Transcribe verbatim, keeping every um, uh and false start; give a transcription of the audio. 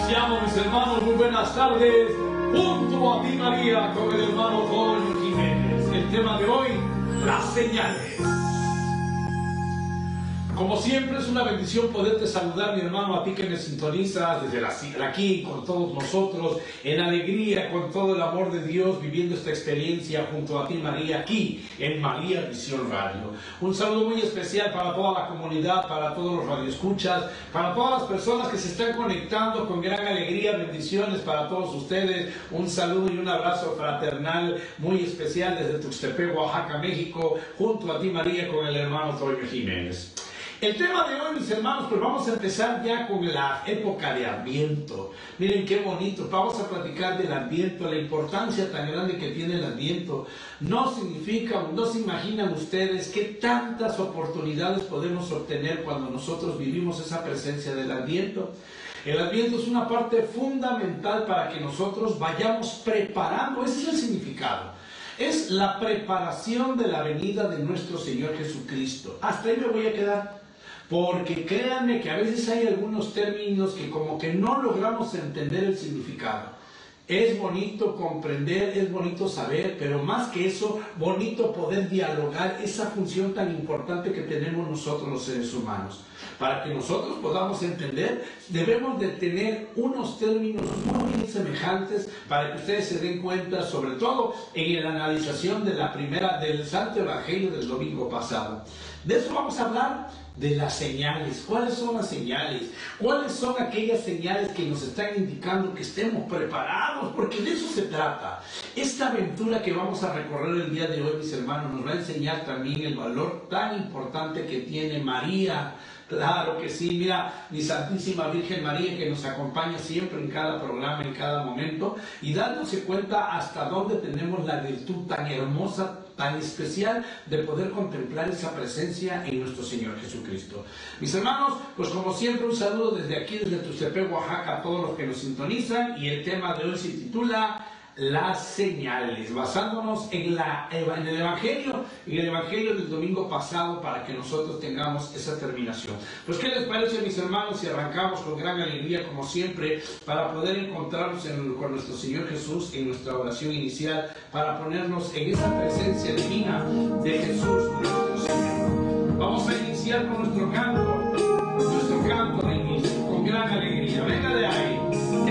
Iniciamos, mis hermanos, muy buenas tardes, junto a ti, María, con el hermano Toño Jiménez. El tema de hoy, las señales. Como siempre, es una bendición poderte saludar, mi hermano, a ti que me sintonizas desde la, aquí con todos nosotros, en alegría, con todo el amor de Dios, viviendo esta experiencia junto a ti, María, aquí en María Visión Radio. Un saludo muy especial para toda la comunidad, para todos los radioescuchas, para todas las personas que se están conectando con gran alegría, bendiciones para todos ustedes. Un saludo y un abrazo fraternal muy especial desde Tuxtepec, Oaxaca, México, junto a ti, María, con el hermano Toño Jiménez. El tema de hoy, mis hermanos, pues vamos a empezar ya con la época de Adviento. Miren qué bonito, vamos a platicar del Adviento, la importancia tan grande que tiene el Adviento. No significa, no se imaginan ustedes qué tantas oportunidades podemos obtener cuando nosotros vivimos esa presencia del Adviento. El Adviento es una parte fundamental para que nosotros vayamos preparando, ese es el significado. Es la preparación de la venida de nuestro Señor Jesucristo. Hasta ahí me voy a quedar. Porque créanme que a veces hay algunos términos que como que no logramos entender el significado. Es bonito comprender, es bonito saber, pero más que eso, bonito poder dialogar esa función tan importante que tenemos nosotros los seres humanos. Para que nosotros podamos entender, debemos de tener unos términos muy bien semejantes para que ustedes se den cuenta, sobre todo en la analización de la primera, del Santo Evangelio del domingo pasado. De eso vamos a hablar, de las señales. ¿Cuáles son las señales? ¿Cuáles son aquellas señales que nos están indicando que estemos preparados? Porque de eso se trata. Esta aventura que vamos a recorrer el día de hoy, mis hermanos, nos va a enseñar también el valor tan importante que tiene María. Claro que sí, mira, mi Santísima Virgen María, que nos acompaña siempre en cada programa, en cada momento, y dándose cuenta hasta dónde tenemos la virtud tan hermosa, tan especial, de poder contemplar esa presencia en nuestro Señor Jesucristo. Mis hermanos, pues como siempre, un saludo desde aquí, desde Tuxtepec, Oaxaca, a todos los que nos sintonizan, y el tema de hoy se titula las señales, basándonos en, la, en el Evangelio, en el Evangelio del domingo pasado, para que nosotros tengamos esa terminación. Pues, ¿qué les parece, mis hermanos, si arrancamos con gran alegría, como siempre, para poder encontrarnos en, con nuestro Señor Jesús en nuestra oración inicial, para ponernos en esa presencia divina de Jesús, nuestro Señor? Vamos a iniciar con nuestro canto, nuestro canto de inicio, con gran alegría. Venga de ahí.